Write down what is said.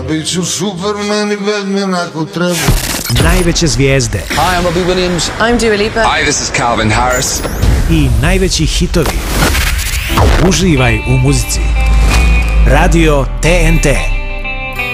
bit ću Superman i Batman ako treba. Najveće zvijezde. Hi, I'm Robbie Williams. I'm Dua Lipa. Hi, this is Calvin Harris. I najveći hitovi. Uživaj u muzici. Radio TNT.